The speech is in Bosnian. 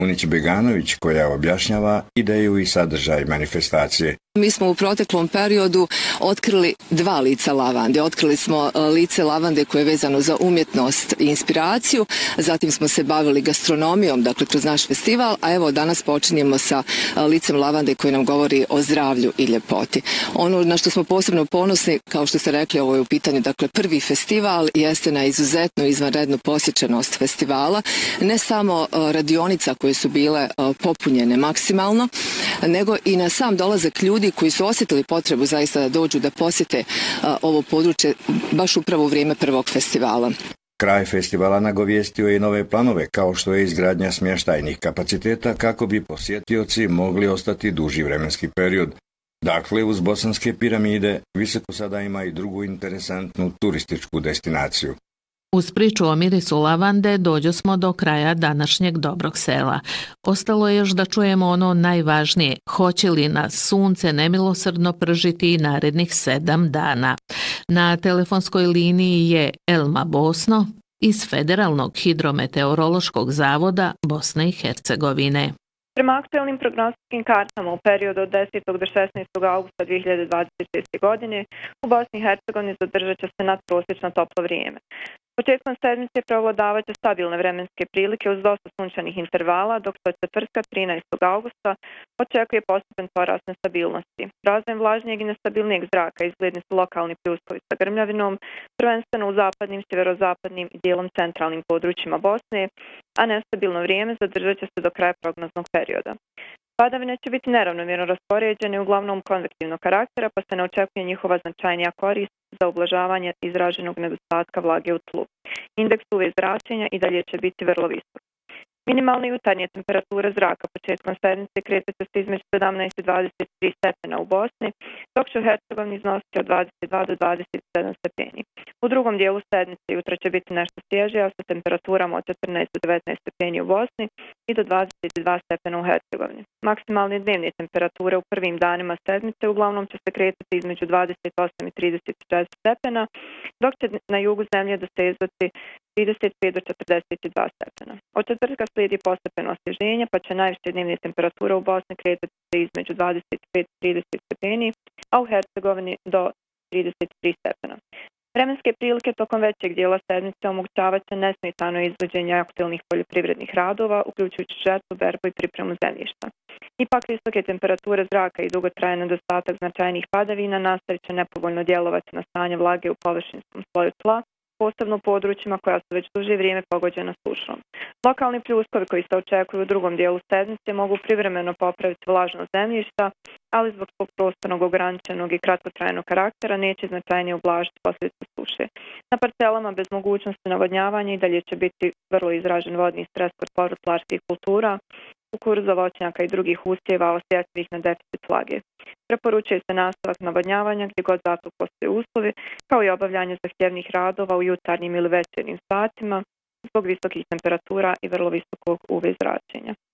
Unić Beganović, koja objašnjava ideju i sadržaj manifestacije. Mi smo u proteklom periodu otkrili dva lica lavande. Otkrili smo lice lavande koje je vezano za umjetnost i inspiraciju, zatim smo se bavili gastronomijom, dakle kroz naš festival, a evo danas počinjemo sa licem lavande koji nam govori o zdravlju i ljepoti. Ono na što smo posebno ponosni, kao što ste rekli, ovo je u pitanju, dakle prvi festival jeste na izuzetnu izvanrednu posjećenost festivala, ne samo radionica koje su bile popunjene maksimalno, nego i na sam dolazak ljudi koji su osjetili potrebu zaista da dođu da posjete ovo područje baš upravo u vrijeme prvog festivala. Kraj festivala nagovijestio je i nove planove, kao što je izgradnja smještajnih kapaciteta kako bi posjetioci mogli ostati duži vremenski period. Dakle, uz Bosanske piramide, Visoko sada ima i drugu interesantnu turističku destinaciju. Uz priču o mirisu lavande dođo smo do kraja današnjeg Dobrog sela. Ostalo je još da čujemo ono najvažnije, hoće li nas sunce nemilosrdno pržiti narednih 7 dana. Na telefonskoj liniji je Elma Bosno iz Federalnog hidrometeorološkog zavoda Bosne i Hercegovine. Prema aktualnim prognostičkim kartama u periodu od 10. do 16. augusta 2026. godine u Bosni i Hercegovini zadržat će se nadprosječno toplo vrijeme. Početkom sedmice prevladavat će stabilne vremenske prilike uz dosta sunčanih intervala, dok se od četvrtka 13. augusta očekuje postepen porast nestabilnosti. Razvojem vlažnijeg i nestabilnijeg zraka izgledni su lokalni pljuskovi sa grmljavinom, prvenstveno u zapadnim, sjeverozapadnim i dijelom centralnim područjima Bosne, a nestabilno vrijeme zadržat će se do kraja prognoznog perioda. Padavine će biti neravnomjerno raspoređene, uglavnom konvektivnog karaktera, pa se ne očekuje njihova značajnija korist za ublažavanje izraženog nedostatka vlage u tlu. Indeks UV zračenja i dalje će biti vrlo visok. Minimalne jutarnje temperature zraka početkom sedmice kretat će se između 17 i 23 stepena u Bosni, dok će u Hercegovini iznositi od 22 do 27 stepeni. U drugom dijelu sedmice jutra će biti nešto svježija sa temperaturama od 14 do 19 stepeni u Bosni i do 22 stepena u Hercegovini. Maksimalne dnevne temperature u prvim danima sedmice uglavnom će se kretati između 28 i 34 stepena, dok će na jugu zemlje dosezati 35 do 42 stepena. Od četvrtka slijedi postepeno osvježenje, pa će najviše dnevne temperature u Bosni kretati se između 25 i 30 stepeni, a u Hercegovini do 33 stepena. Vremenske prilike tokom većeg dijela sedmice omogućavat će nesmetano izvođenje aktualnih poljoprivrednih radova, uključujući žetvu, berbu i pripremu zemljišta. Ipak visoke temperature zraka i dugotrajan nedostatak značajnih padavina nastavit će nepovoljno djelovati na stanje vlage u površinskom sloju tla, posebno u područjima koja su već duže vrijeme pogođena sušom. Lokalni pljuskovi koji se očekuju u drugom dijelu sedmice mogu privremeno popraviti vlažnost zemljišta, ali zbog svog prostornog ograničenog i kratkotrajnog karaktera neće značajnije ublažiti posljedice suše. Na parcelama bez mogućnosti navodnjavanja i dalje će biti vrlo izražen vodni stres kod povrtlarskih kultura, kukuruza, voćnjaka i drugih usjeva osjetljivih na deficit vlage. Preporučuje se nastavak navodnjavanja gdje god za to postoje uslovi, kao i obavljanje zahtjevnih radova u jutarnjim ili večernjim satima zbog visokih temperatura i vrlo visokog UV zračenja.